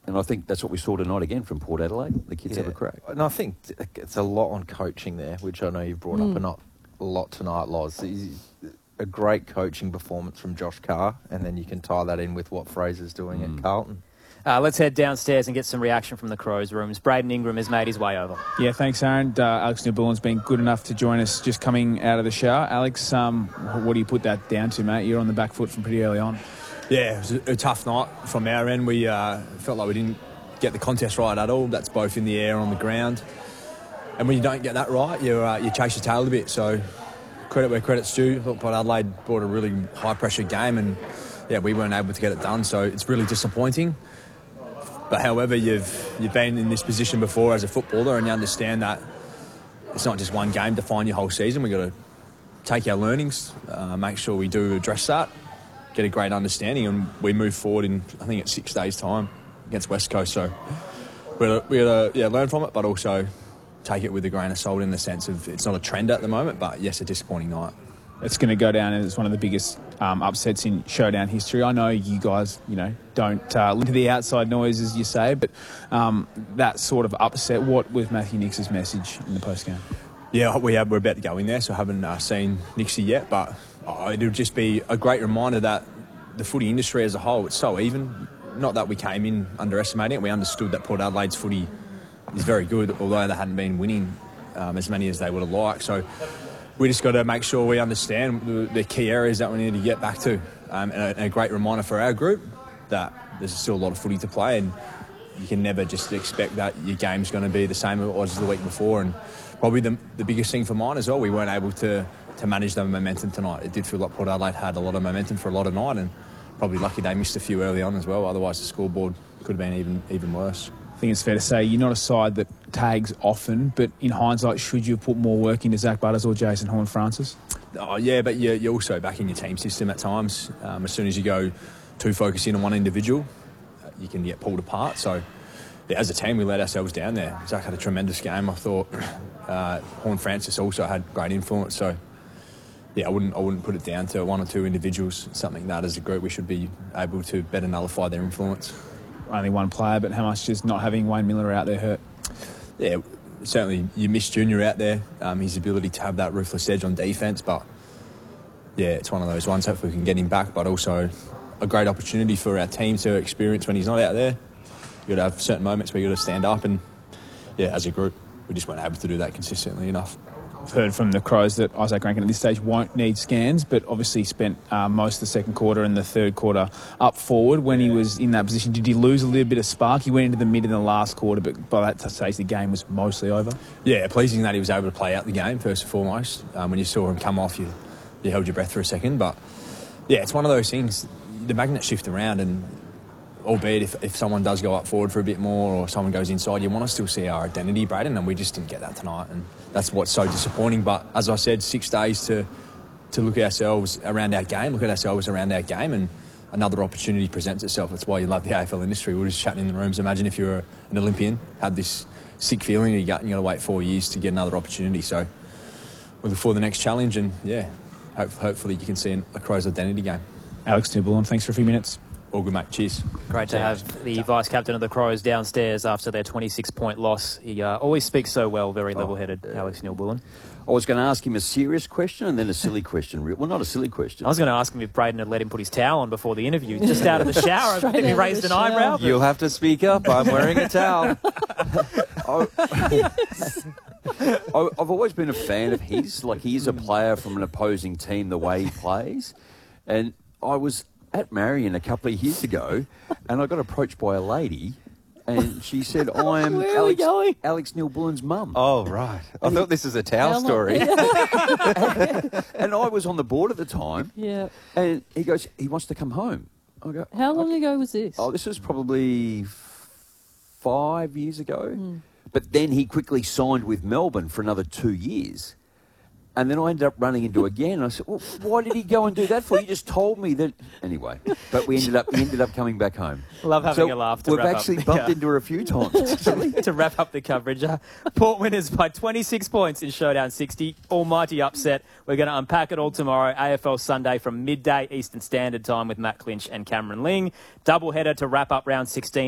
And I think that's what we saw tonight again from Port Adelaide. The kids have a crack. And I think it's a lot on coaching there, which I know you've brought up, but not a lot tonight, Loz. A great coaching performance from Josh Carr, and then you can tie that in with what Fraser's doing at Carlton. Let's head downstairs and get some reaction from the Crows rooms. Braden Ingram has made his way over. Yeah, thanks, Aaron. Alex Neil-Bullen's been good enough to join us just coming out of the shower. Alex, what do you put that down to, mate? You're on the back foot from pretty early on. Yeah, it was a tough night from our end. We felt like we didn't get the contest right at all. That's both in the air and on the ground. And when you don't get that right, you chase your tail a bit. So credit where credit's due. I thought Port Adelaide brought a really high-pressure game and, we weren't able to get it done. So it's really disappointing. But however, you've been in this position before as a footballer and you understand that it's not just one game to define your whole season. We've got to take our learnings, make sure we do address that, get a great understanding, and we move forward in, I think it's 6 days' time against West Coast. So we got to learn from it, but also take it with a grain of salt in the sense of it's not a trend at the moment, but yes, a disappointing night. It's going to go down as one of the biggest upsets in showdown history. I know you guys, don't listen to the outside noise, as you say, but that sort of upset, what was Matthew Nix's message in the postgame? Yeah, we're about to go in there, so I haven't seen Nixie yet, but it'll just be a great reminder that the footy industry as a whole, it's so even. Not that we came in underestimating it. We understood that Port Adelaide's footy is very good, although they hadn't been winning as many as they would have liked. So we just got to make sure we understand the key areas that we need to get back to. And a great reminder for our group that there's still a lot of footy to play, and you can never just expect that your game's going to be the same as it was the week before. And probably the biggest thing for mine as well, we weren't able to manage the momentum tonight. It did feel like Port Adelaide had a lot of momentum for a lot of night, and probably lucky they missed a few early on as well. Otherwise, the scoreboard could have been even worse. I think it's fair to say you're not a side that tags often, but in hindsight, should you have put more work into Zach Butters or Jason Horne-Francis? Oh, yeah, but you're also back in your team system at times. As soon as you go too focused in on one individual, you can get pulled apart. So, as a team, we let ourselves down there. Zach had a tremendous game, I thought. Horne-Francis also had great influence. So, I wouldn't put it down to one or two individuals. It's something that, as a group, we should be able to better nullify their influence. Only one player, but how much does not having Wayne Miller out there hurt? Yeah, certainly you miss Junior out there, his ability to have that ruthless edge on defence, but it's one of those ones. Hopefully we can get him back, but also a great opportunity for our team to experience when he's not out there. You've got to have certain moments where you've got to stand up, and as a group, we just weren't able to do that consistently enough. I've heard from the Crows that Isaac Rankin at this stage won't need scans, but obviously spent most of the second quarter and the third quarter up forward. When he was in that position, did he lose a little bit of spark? He went into the mid in the last quarter, but by that stage the game was mostly over. Yeah, pleasing that he was able to play out the game first and foremost. When you saw him come off, you held your breath for a second. But, it's one of those things. The magnets shift around, and albeit if someone does go up forward for a bit more or someone goes inside, you want to still see our identity, Braden, and we just didn't get that tonight. And that's what's so disappointing. But as I said, 6 days to look at ourselves around our game, and another opportunity presents itself. That's why you love the AFL industry. We're just chatting in the rooms. Imagine if you were an Olympian, had this sick feeling in your gut and you got to wait 4 years to get another opportunity. So we're before the next challenge, and hopefully you can see a Crows identity game. Alex Neil-Bullen, thanks for a few minutes. All good, mate. Cheers. Great to have the vice-captain of the Crows downstairs after their 26-point loss. He always speaks so well, very level-headed, Alex Neil-Bullen. I was going to ask him a serious question and then a silly question. Well, not a silly question. I was going to ask him if Braden had let him put his towel on before the interview, just out of the shower. I think he raised an eyebrow. You'll have to speak up. I'm wearing a towel. I've always been a fan of his. Like, he's a player from an opposing team, the way he plays. And I was at Marion a couple of years ago, and I got approached by a lady, and she said, I'm Alex Neil-Bullen's mum. Oh, right. I thought this was a towel story. And I was on the board at the time. Yeah. And he goes, he wants to come home. I go, how long ago was this? Oh, this was probably 5 years ago. But then he quickly signed with Melbourne for another 2 years. And then I ended up running into again. I said, well, why did he go and do that for? You just told me that. Anyway, but he ended up coming back home. Love having a laugh. We've actually bumped into her a few times. To wrap up the coverage, Port winners by 26 points in Showdown 60. Almighty upset. We're going to unpack it all tomorrow. AFL Sunday from midday Eastern Standard Time with Matt Clinch and Cameron Ling. Doubleheader to wrap up round 16.